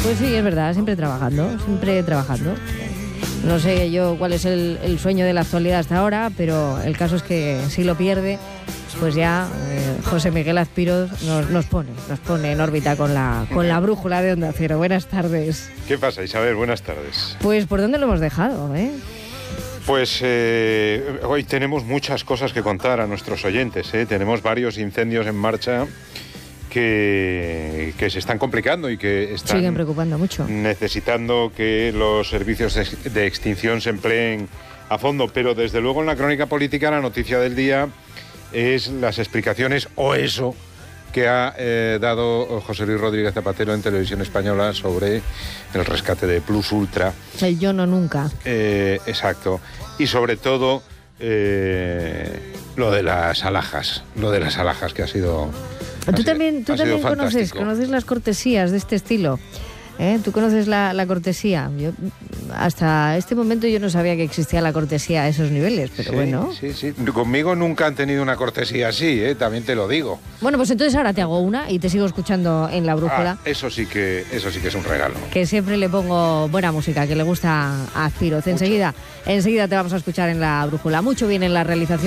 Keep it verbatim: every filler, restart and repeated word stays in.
Pues sí, es verdad, siempre trabajando, siempre trabajando. No sé yo cuál es el, el sueño de la actualidad hasta ahora, pero el caso es que si lo pierde, pues ya eh, José Miguel Azpiroz nos, nos pone, nos pone en órbita con la, con la brújula de Onda Cero. Buenas tardes. ¿Qué pasa, Isabel? Buenas tardes. Pues, ¿por dónde lo hemos dejado, eh? Pues eh, hoy tenemos muchas cosas que contar a nuestros oyentes, ¿eh? Tenemos varios incendios en marcha que, que se están complicando y que están siguen preocupando mucho, necesitando que los servicios de, de extinción se empleen a fondo. Pero desde luego en la crónica política la noticia del día es las explicaciones o eso que ha eh, dado José Luis Rodríguez Zapatero en Televisión Española sobre el rescate de Plus Ultra. El yo no nunca. Eh, exacto. Y sobre todo eh, lo de las alhajas, lo de las alhajas que ha sido... Tú sido, también, tú también conoces, conoces las cortesías de este estilo. ¿Eh? ¿Tú conoces la, la cortesía? Yo, hasta este momento yo no sabía que existía la cortesía a esos niveles, pero sí, bueno. Sí, sí. Conmigo nunca han tenido una cortesía así, ¿eh? También te lo digo. Bueno, pues entonces ahora te hago una y te sigo escuchando en la brújula. Ah, eso sí que, eso sí que es un regalo. Que siempre le pongo buena música, que le gusta a Azpiroz. Enseguida, enseguida te vamos a escuchar en la brújula. Mucho bien en la realización